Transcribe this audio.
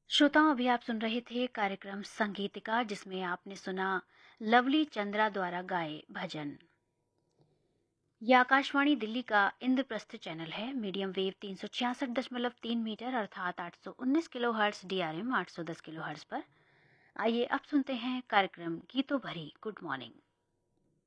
श्रोताओं, अभी आप सुन रहे थे कार्यक्रम संगीतिका जिसमें आपने सुना लवली चंद्रा द्वारा गाए भजन। यह आकाशवाणी दिल्ली का इंद्रप्रस्थ चैनल है। मीडियम वेव 366.3 मीटर अर्थात 819 kilo hertz, DRM 810 kilo hertz पर। आइए अब सुनते हैं कार्यक्रम गीतों भरी गुड मॉर्निंग।